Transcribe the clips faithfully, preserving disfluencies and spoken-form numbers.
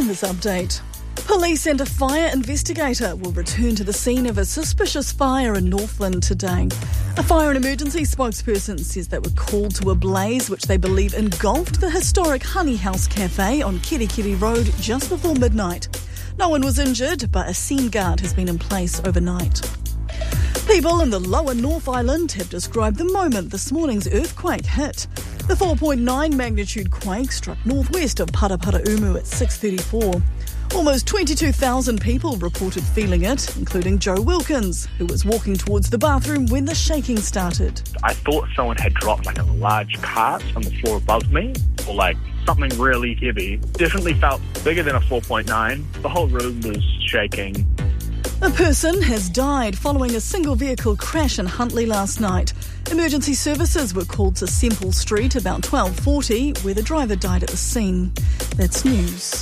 in this update. Police and a fire investigator will return to the scene of a suspicious fire in Northland today. A fire and emergency spokesperson says they were called to a blaze which they believe engulfed the historic Honey House Cafe on Kirikiri Road just before midnight. No one was injured, but a scene guard has been in place overnight. People in the lower North Island have described the moment this morning's earthquake hit. The four point nine magnitude quake struck northwest of Paraparaumu at six thirty-four. Almost twenty-two thousand people reported feeling it, including Joe Wilkins, who was walking towards the bathroom when the shaking started. I thought someone had dropped like a large cart on the floor above me, or like something really heavy. Definitely felt bigger than a four point nine. The whole room was shaking. A person has died following a single vehicle crash in Huntly last night. Emergency services were called to Semple Street about twelve forty, where the driver died at the scene. That's news.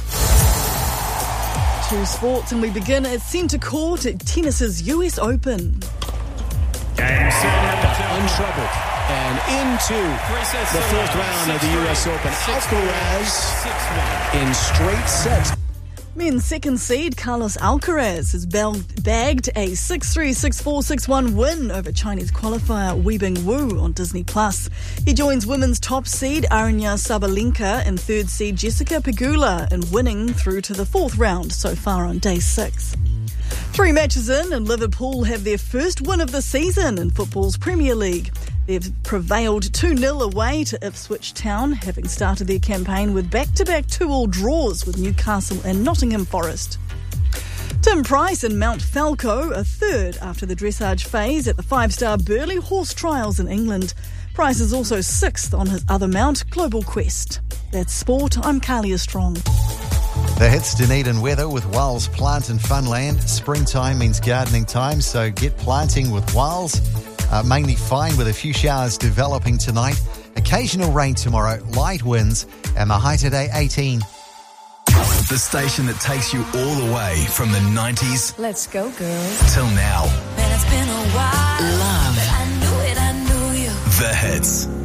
To sports, and we begin at centre court at tennis's U S Open. Game set, untroubled, and into the fourth round of the U S Open. Alcaraz in straight sets. Men's second seed Carlos Alcaraz has bagged a six three, six four, six one win over Chinese qualifier Weibing Wu on Disney Plus. He joins women's top seed Aryna Sabalenka and third seed Jessica Pegula in winning through to the fourth round so far on day six. Three matches in, and Liverpool have their first win of the season in football's Premier League. They've prevailed two nil away to Ipswich Town, having started their campaign with back-to-back two-all draws with Newcastle and Nottingham Forest. Tim Price and Mount Falco are third after the dressage phase at the five-star Burghley Horse Trials in England. Price is also sixth on his other mount, Global Quest. That's sport. I'm Carlia Strong. The hits Dunedin weather with Wales Plant and Funland. Springtime means gardening time, so get planting with Wales. Uh, mainly fine with a few showers developing tonight. Occasional rain tomorrow, light winds, and the high today eighteen. The station that takes you all the way from the nineties. Let's go, girls. Till now. Man, it's been a while. Love. But I knew it, I knew you. The hits.